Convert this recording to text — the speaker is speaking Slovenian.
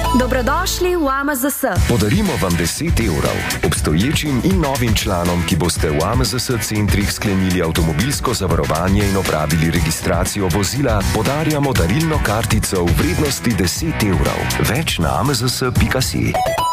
Dobrodošli v AMZS. Podarimo vam 10 evrov. Obstoječim in novim članom, ki boste v AMZS centrih sklenili avtomobilsko zavarovanje in opravili registracijo vozila, podarjamo darilno kartico v vrednosti 10 evrov. Več na amzs.si.